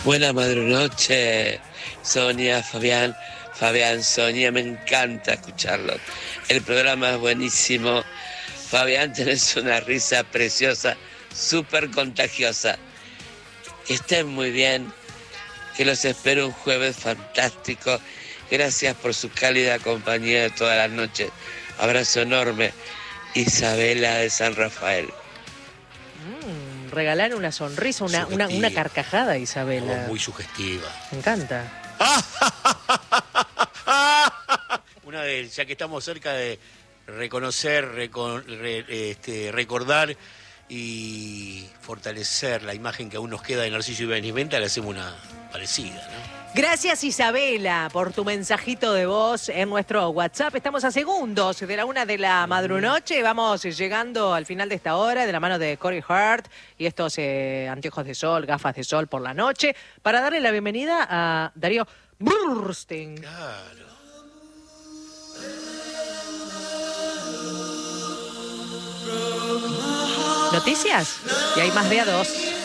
Buena madrunoche, Sonia, Fabián. Fabián, Sonia, me encanta escucharlos. El programa es buenísimo. Fabián, tenés una risa preciosa, súper contagiosa. Que estén muy bien, que los espero un jueves fantástico. Gracias por su cálida compañía de todas las noches. Abrazo enorme. Isabela de San Rafael. Regalar una sonrisa, una carcajada, Isabela. Muy sugestiva. Me encanta. Una vez, ya que estamos cerca de reconocer, recordar y fortalecer la imagen que aún nos queda de Narciso Ibáñez Venta, le hacemos una parecida, ¿no? Gracias, Isabela, por tu mensajito de voz en nuestro WhatsApp. Estamos a segundos de la 1 de la madrunoche. Vamos llegando al final de esta hora de la mano de Corey Hart y estos anteojos de sol, gafas de sol por la noche, para darle la bienvenida a Darío Burstein. Claro. ¿Noticias? Y hay más de a dos.